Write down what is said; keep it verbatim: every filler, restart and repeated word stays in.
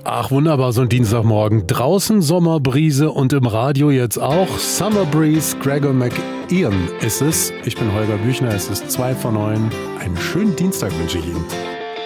Ach, wunderbar, so ein Dienstagmorgen. Draußen Sommerbrise und im Radio jetzt auch Summer Breeze. Gregor McIan ist es. Ich bin Holger Büchner, es ist zwei vor neun. Einen schönen Dienstag wünsche ich Ihnen.